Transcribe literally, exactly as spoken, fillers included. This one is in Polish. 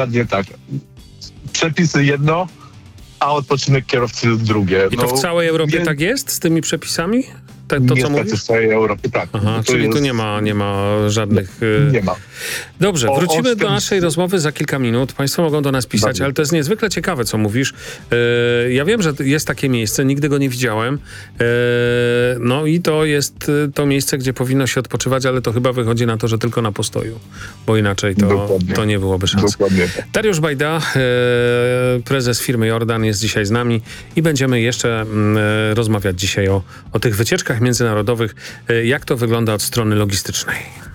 dokładnie tak. Przepisy jedno, a odpoczynek kierowcy drugie. I to no, w całej Europie nie, tak jest z tymi przepisami? To, to co niestety mówisz? w całej Europie tak. Aha, To czyli jest, tu nie ma, nie ma żadnych... Nie, nie ma. Dobrze, O- wrócimy o do tym- naszej rozmowy za kilka minut. Państwo mogą do nas pisać, Dobrze. ale to jest niezwykle ciekawe, co mówisz. E, ja wiem, że jest takie miejsce, nigdy go nie widziałem. E, no i to jest e, to miejsce, gdzie powinno się odpoczywać, ale to chyba wychodzi na to, że tylko na postoju, bo inaczej to, Dokładnie. to nie byłoby szans. Dokładnie tak. Dariusz Bajda, e, prezes firmy Jordan, jest dzisiaj z nami i będziemy jeszcze mm, e, rozmawiać dzisiaj o, o tych wycieczkach międzynarodowych, e, jak to wygląda od strony logistycznej.